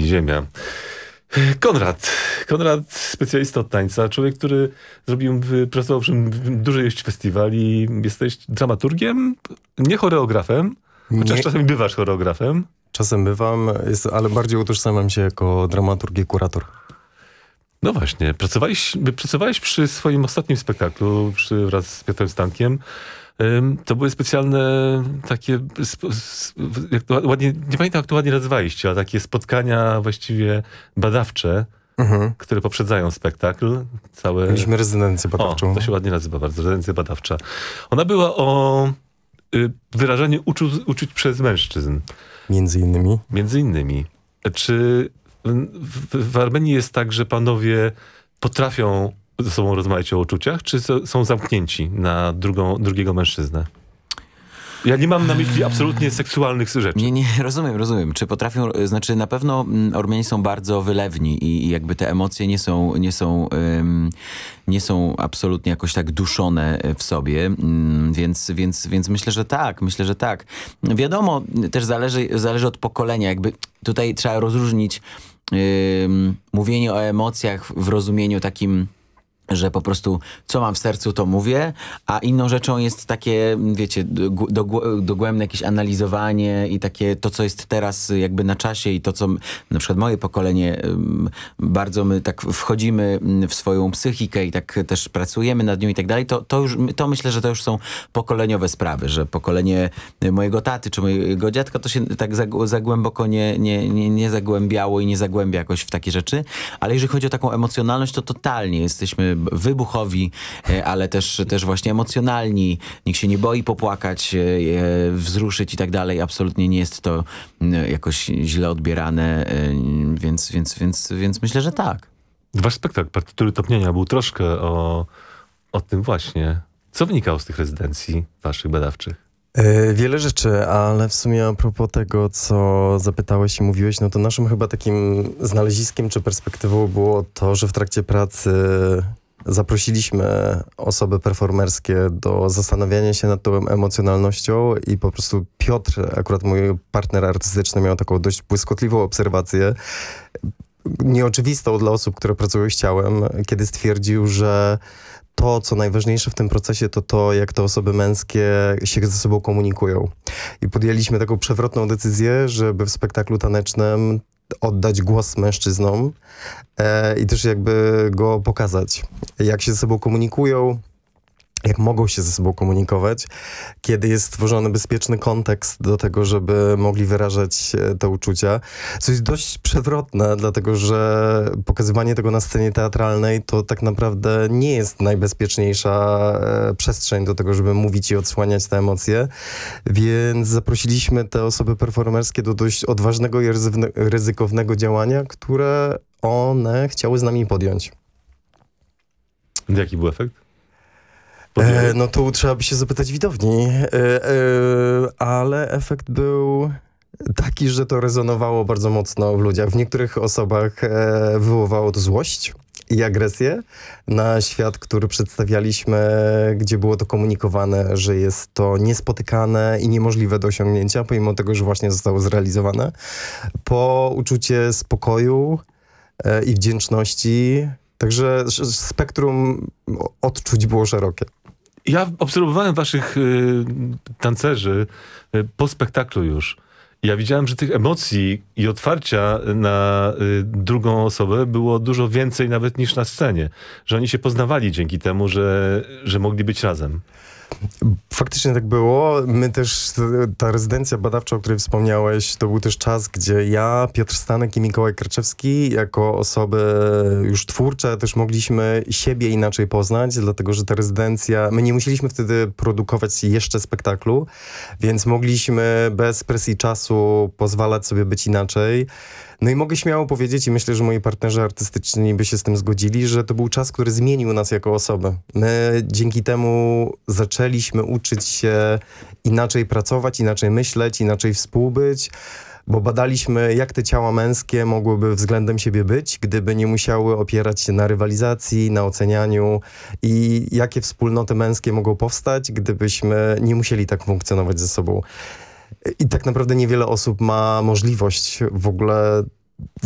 ziemia. Konrad, specjalista od tańca, człowiek, który pracował przy dużej ilości festiwali. Jesteś dramaturgiem, nie choreografem, chociaż czasami bywasz choreografem. Czasem bywam, ale bardziej utożsamiam się jako dramaturg i kurator. No właśnie, pracowałeś przy swoim ostatnim spektaklu wraz z Piotrem Stankiem. To były specjalne takie, ładnie, nie pamiętam jak to ładnie nazwaliście, ale takie spotkania właściwie badawcze, które poprzedzają spektakl. Mieliśmy rezydencję badawczą. To się ładnie nazywa bardzo, rezydencja badawcza. Ona była o wyrażaniu uczuć przez mężczyzn. Między innymi. Czy w Armenii jest tak, że panowie potrafią ze sobą rozmawiać o uczuciach, czy są zamknięci na drugiego mężczyznę? Ja nie mam na myśli absolutnie seksualnych rzeczy. Nie, rozumiem. Czy potrafią, znaczy na pewno Ormianie są bardzo wylewni i jakby te emocje nie są absolutnie jakoś tak duszone w sobie, więc myślę, że tak. Wiadomo, też zależy od pokolenia, jakby tutaj trzeba rozróżnić mówienie o emocjach w rozumieniu takim, że po prostu co mam w sercu, to mówię, a inną rzeczą jest takie, wiecie, dogłębne jakieś analizowanie i takie to, co jest teraz jakby na czasie i to, co na przykład moje pokolenie, bardzo my tak wchodzimy w swoją psychikę i tak też pracujemy nad nią i tak dalej, to myślę, że to już są pokoleniowe sprawy, że pokolenie mojego taty czy mojego dziadka to się tak za głęboko nie zagłębiało i nie zagłębia jakoś w takie rzeczy, ale jeżeli chodzi o taką emocjonalność, to totalnie jesteśmy wybuchowi, ale też właśnie emocjonalni. Nikt się nie boi popłakać, wzruszyć i tak dalej. Absolutnie nie jest to jakoś źle odbierane, więc myślę, że tak. Wasz spektakl, Partytury Topnienia, był troszkę o tym właśnie. Co wynikało z tych rezydencji waszych badawczych? Wiele rzeczy, ale w sumie a propos tego, co zapytałeś i mówiłeś, no to naszym chyba takim znaleziskiem czy perspektywą było to, że w trakcie pracy zaprosiliśmy osoby performerskie do zastanawiania się nad tą emocjonalnością i po prostu Piotr, akurat mój partner artystyczny, miał taką dość błyskotliwą obserwację, nieoczywistą dla osób, które pracują z ciałem, kiedy stwierdził, że to, co najważniejsze w tym procesie, to jak te osoby męskie się ze sobą komunikują. I podjęliśmy taką przewrotną decyzję, żeby w spektaklu tanecznym oddać głos mężczyznom i też jakby go pokazać, jak się ze sobą komunikują, jak mogą się ze sobą komunikować, kiedy jest stworzony bezpieczny kontekst do tego, żeby mogli wyrażać te uczucia. Co jest dość przewrotne, dlatego że pokazywanie tego na scenie teatralnej to tak naprawdę nie jest najbezpieczniejsza przestrzeń do tego, żeby mówić i odsłaniać te emocje. Więc zaprosiliśmy te osoby performerskie do dość odważnego i ryzykownego działania, które one chciały z nami podjąć. Jaki był efekt? No to trzeba by się zapytać widowni, ale efekt był taki, że to rezonowało bardzo mocno w ludziach. W niektórych osobach wywołało to złość i agresję na świat, który przedstawialiśmy, gdzie było to komunikowane, że jest to niespotykane i niemożliwe do osiągnięcia, pomimo tego, że właśnie zostało zrealizowane. Po uczucie spokoju i wdzięczności. Także spektrum odczuć było szerokie. Ja obserwowałem waszych tancerzy po spektaklu już. Ja widziałem, że tych emocji i otwarcia na drugą osobę było dużo więcej nawet niż na scenie. Że oni się poznawali dzięki temu, że mogli być razem. Faktycznie tak było. My też, ta rezydencja badawcza, o której wspomniałeś, to był też czas, gdzie ja, Piotr Stanek i Mikołaj Kraczewski jako osoby już twórcze też mogliśmy siebie inaczej poznać, dlatego że ta rezydencja, my nie musieliśmy wtedy produkować jeszcze spektaklu, więc mogliśmy bez presji czasu pozwalać sobie być inaczej. No i mogę śmiało powiedzieć, i myślę, że moi partnerzy artystyczni by się z tym zgodzili, że to był czas, który zmienił nas jako osoby. My dzięki temu zaczęliśmy uczyć się inaczej pracować, inaczej myśleć, inaczej współbyć, bo badaliśmy, jak te ciała męskie mogłyby względem siebie być, gdyby nie musiały opierać się na rywalizacji, na ocenianiu i jakie wspólnoty męskie mogą powstać, gdybyśmy nie musieli tak funkcjonować ze sobą. I tak naprawdę niewiele osób ma możliwość w ogóle